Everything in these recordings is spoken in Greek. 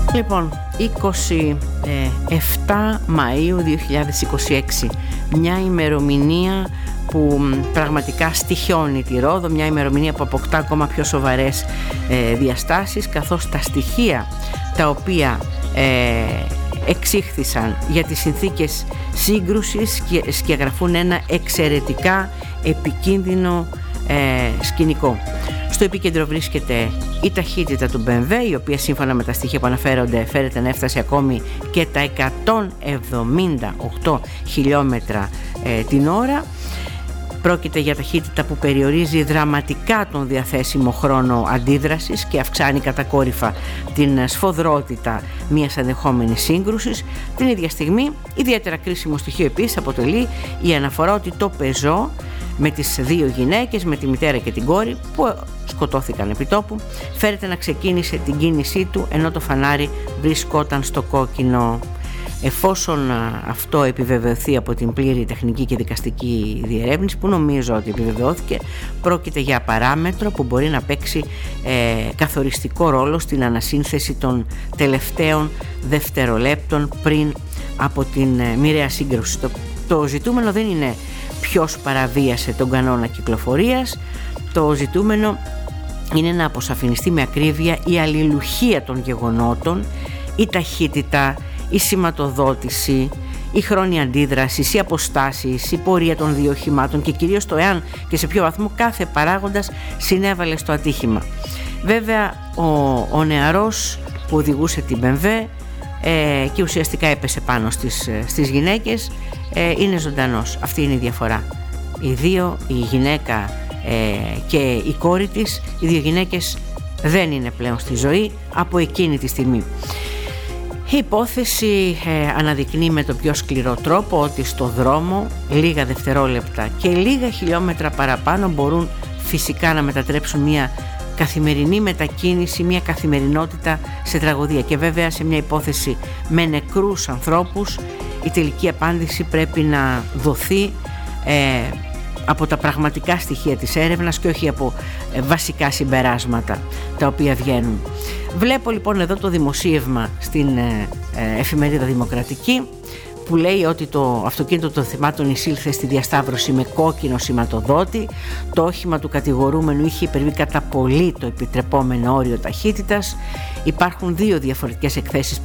Λοιπόν, 27 Μαΐου 2026, μια ημερομηνία που πραγματικά στοιχιώνει τη Ρόδο, μια ημερομηνία που αποκτά ακόμα πιο σοβαρές διαστάσεις, καθώς τα στοιχεία τα οποία εξήχθησαν για τις συνθήκες σύγκρουσης σκιαγραφούν ένα εξαιρετικά επικίνδυνο σκηνικό. Στο επίκεντρο βρίσκεται η ταχύτητα του BMW, η οποία σύμφωνα με τα στοιχεία που αναφέρονται φέρεται να έφτασε ακόμη και τα 178 χιλιόμετρα την ώρα. Πρόκειται για ταχύτητα που περιορίζει δραματικά τον διαθέσιμο χρόνο αντίδρασης και αυξάνει κατακόρυφα την σφοδρότητα μιας ενδεχόμενης σύγκρουσης. Την ίδια στιγμή, ιδιαίτερα κρίσιμο στοιχείο επίσης αποτελεί η αναφορά ότι το Peugeot με τις δύο γυναίκες, με τη μητέρα και την κόρη που σκοτώθηκαν επί τόπου, φέρεται να ξεκίνησε την κίνησή του ενώ το φανάρι βρισκόταν στο κόκκινο. Εφόσον αυτό επιβεβαιωθεί από την πλήρη τεχνική και δικαστική διερεύνηση, που νομίζω ότι επιβεβαιώθηκε, πρόκειται για παράμετρο που μπορεί να παίξει καθοριστικό ρόλο στην ανασύνθεση των τελευταίων δευτερολέπτων πριν από την μοιραία σύγκρουση. Το ζητούμενο δεν είναι ποιος παραβίασε τον κανόνα κυκλοφορίας, το ζητούμενο είναι να αποσαφινιστεί με ακρίβεια η αλληλουχία των γεγονότων, η ταχύτητα, η σηματοδότηση, η χρόνια αντίδρασης, οι αποστάσεις, η πορεία των δύο οχημάτων και κυρίως το εάν και σε ποιο βαθμό κάθε παράγοντας συνέβαλε στο ατύχημα. Βέβαια ο νεαρός που οδηγούσε την BMW και ουσιαστικά έπεσε πάνω στις γυναίκες είναι ζωντανός. Αυτή είναι η διαφορά. Οι δύο, η γυναίκα και η κόρη της, οι δύο γυναίκες δεν είναι πλέον στη ζωή από εκείνη τη στιγμή. Η υπόθεση αναδεικνύει με τον πιο σκληρό τρόπο ότι στο δρόμο λίγα δευτερόλεπτα και λίγα χιλιόμετρα παραπάνω μπορούν φυσικά να μετατρέψουν μια καθημερινή μετακίνηση, μια καθημερινότητα σε τραγωδία. Και βέβαια σε μια υπόθεση με νεκρούς ανθρώπους η τελική απάντηση πρέπει να δοθεί από τα πραγματικά στοιχεία της έρευνας και όχι από βασικά συμπεράσματα τα οποία βγαίνουν. Βλέπω λοιπόν εδώ το δημοσίευμα στην εφημερίδα Δημοκρατική που λέει ότι το αυτοκίνητο των θυμάτων εισήλθε στη διασταύρωση με κόκκινο σηματοδότη. Το όχημα του κατηγορούμενου είχε υπερβεί κατά πολύ το επιτρεπόμενο όριο ταχύτητας. Υπάρχουν δύο διαφορετικές εκθέσεις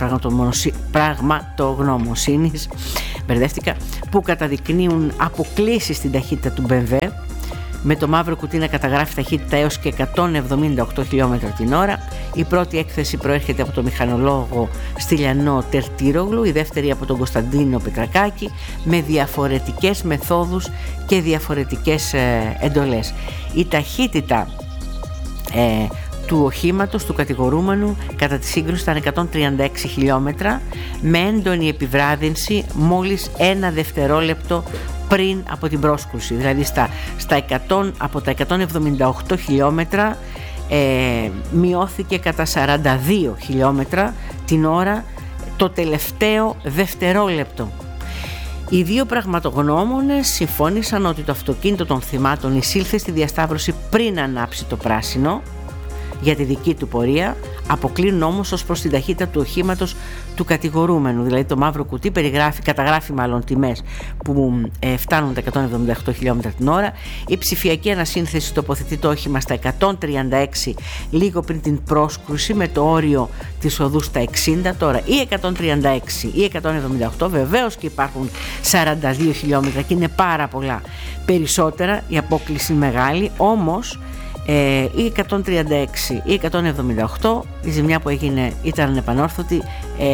πραγματογνωμοσύνης που καταδεικνύουν αποκλίσεις στην ταχύτητα του BMW, με το μαύρο κουτί να καταγράφει ταχύτητα έως και 178 χιλιόμετρα την ώρα. Η πρώτη έκθεση προέρχεται από τον μηχανολόγο Στυλιανό Τερτήρογλου, η δεύτερη από τον Κωνσταντίνο Πετρακάκη, με διαφορετικές μεθόδους και διαφορετικές εντολές. Η ταχύτητα του οχήματος του κατηγορούμενου κατά τη σύγκρουση ήταν 136 χιλιόμετρα, με έντονη επιβράδυνση μόλις ένα δευτερόλεπτο πριν από την πρόσκρουση. Δηλαδή από τα 178 χιλιόμετρα μειώθηκε κατά 42 χιλιόμετρα την ώρα το τελευταίο δευτερόλεπτο. Οι δύο πραγματογνώμονες συμφώνησαν ότι το αυτοκίνητο των θυμάτων εισήλθε στη διασταύρωση πριν ανάψει το πράσινο για τη δική του πορεία, αποκλίνουν όμως ως προς την ταχύτητα του οχήματος του κατηγορούμενου. Δηλαδή το μαύρο κουτί καταγράφει μάλλον τιμές που φτάνουν τα 178 χιλιόμετρα την ώρα. Η ψηφιακή ανασύνθεση τοποθετεί το όχημα στα 136 λίγο πριν την πρόσκρουση, με το όριο της οδού στα 60. Τώρα ή 136 ή 178, βεβαίως και υπάρχουν 42 χιλιόμετρα και είναι πάρα πολλά περισσότερα, η απόκλιση μεγάλη, όμως ή 136 ή 178 η ζημιά που έγινε ήταν ανεπανόρθωτη.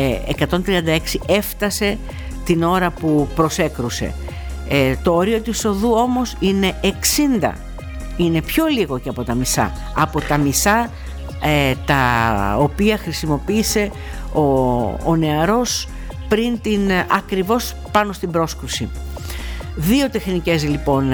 136 έφτασε την ώρα που προσέκρουσε. Το όριο της οδού όμως είναι 60, είναι πιο λίγο και από τα μισά τα οποία χρησιμοποίησε ο νεαρός πριν ακριβώς πάνω στην πρόσκρουση. Δύο τεχνικές λοιπόν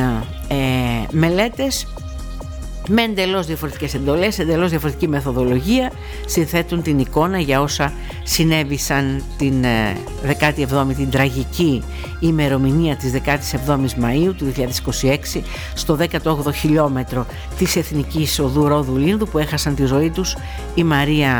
μελέτες με εντελώς διαφορετικές εντολές, εντελώς διαφορετική μεθοδολογία συνθέτουν την εικόνα για όσα συνέβησαν την 17η, την τραγική ημερομηνία της 17ης Μαΐου του 2026 στο 18ο χιλιόμετρο της Εθνικής Οδού Ρόδου Λίνδου, που έχασαν τη ζωή τους η Μαρία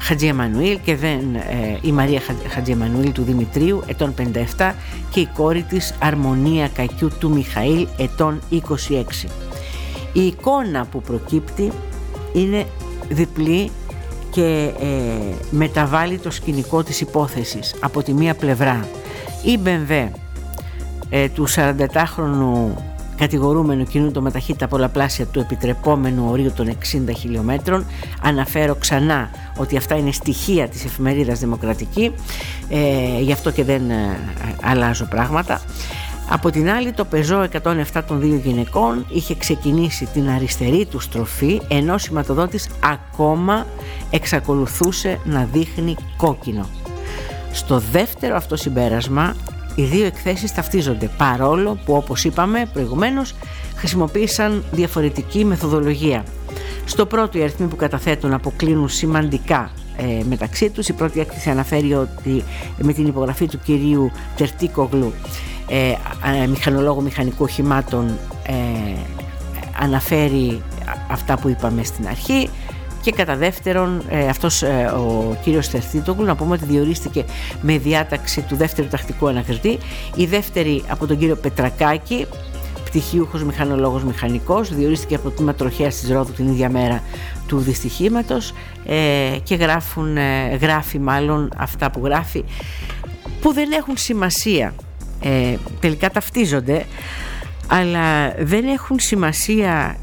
Χατζιεμανουήλ και δεν η Μαρία Χατζιεμανουήλ του Δημητρίου, ετών 57, και η κόρη της Αρμονία Κακιού του Μιχαήλ, ετών 26. Η εικόνα που προκύπτει είναι διπλή και μεταβάλλει το σκηνικό της υπόθεσης. Από τη μία πλευρά η BMW του 47χρονου κατηγορούμενου κινούντο με ταχύτητα πολλαπλάσια του επιτρεπόμενου ορίου των 60 χιλιόμετρων. Αναφέρω ξανά ότι αυτά είναι στοιχεία της εφημερίδας Δημοκρατική, γι' αυτό και δεν αλλάζω πράγματα. Από την άλλη, το Πεζό 107 των δύο γυναικών είχε ξεκινήσει την αριστερή του στροφή, ενώ ο σηματοδότης ακόμα εξακολουθούσε να δείχνει κόκκινο. Στο δεύτερο αυτό συμπέρασμα, οι δύο εκθέσεις ταυτίζονται, παρόλο που, όπως είπαμε προηγουμένως, χρησιμοποίησαν διαφορετική μεθοδολογία. Στο πρώτο, οι αριθμοί που καταθέτουν αποκλίνουν σημαντικά μεταξύ τους. Η πρώτη έκθεση αναφέρει ότι με την υπογραφή του κυρίου Τερτίκογλου, μηχανολόγου μηχανικού οχημάτων, αναφέρει αυτά που είπαμε στην αρχή, και κατά δεύτερον αυτός ο κύριος Τερτίκογλου, να πούμε ότι διορίστηκε με διάταξη του δεύτερου τακτικού ανακριτή, η δεύτερη από τον κύριο Πετρακάκη, πτυχίουχος μηχανολόγος μηχανικός, διορίστηκε από το τμήμα τροχέας της Ρόδου την ίδια μέρα του δυστυχήματος, και γράφει μάλλον αυτά που γράφει, που δεν έχουν σημασία. Τελικά ταυτίζονται, αλλά δεν έχουν σημασία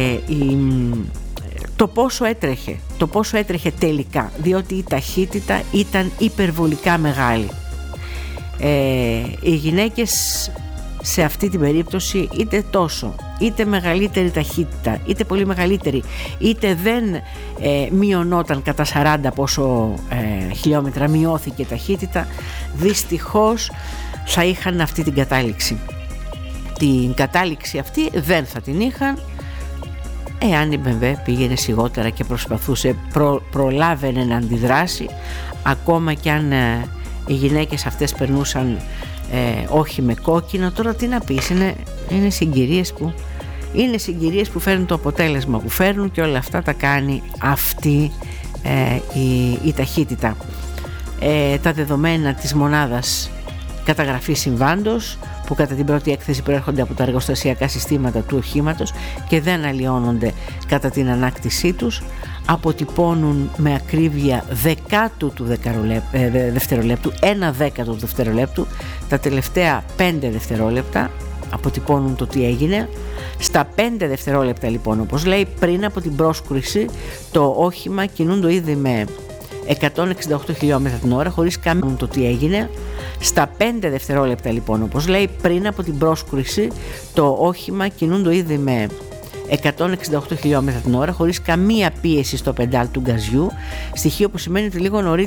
το πόσο έτρεχε τελικά, διότι η ταχύτητα ήταν υπερβολικά μεγάλη. Οι γυναίκες σε αυτή την περίπτωση, είτε τόσο, είτε μεγαλύτερη ταχύτητα, είτε πολύ μεγαλύτερη, είτε δεν μειωνόταν κατά 40 πόσο χιλιόμετρα μειώθηκε η ταχύτητα, δυστυχώς θα είχαν αυτή την κατάληξη. Την κατάληξη αυτή δεν θα την είχαν εάν η BMW πήγαινε σιγότερα και προσπαθούσε, προλάβαινε να αντιδράσει, ακόμα κι αν οι γυναίκες αυτές περνούσαν όχι με κόκκινο. Τώρα τι να πεις, είναι συγκυρίες που φέρνουν το αποτέλεσμα που φέρνουν, και όλα αυτά τα κάνει αυτή η ταχύτητα. Τα δεδομένα της μονάδας καταγραφή συμβάντος, που κατά την πρώτη έκθεση προέρχονται από τα εργοστασιακά συστήματα του οχήματος και δεν αλλοιώνονται κατά την ανάκτησή τους, αποτυπώνουν με ακρίβεια δεκάτου του δευτερολέπτου, 1/10 του δευτερολέπτου, τα τελευταία 5 δευτερόλεπτα αποτυπώνουν το τι έγινε. Στα 5 δευτερόλεπτα λοιπόν, όπως λέει, πριν από την πρόσκρουση, το όχημα κινούντο ήδη με 168 χιλιόμετρα την ώρα χωρίς καμία το τι έγινε. Στα 5 δευτερόλεπτα λοιπόν, όπως λέει, πριν από την πρόσκρουση, το όχημα κινούντο ήδη με 168 χιλιόμετρα την ώρα χωρίς καμία πίεση στο πεντάλ του γκαζιού, στοιχείο που σημαίνει ότι λίγο νωρίτερα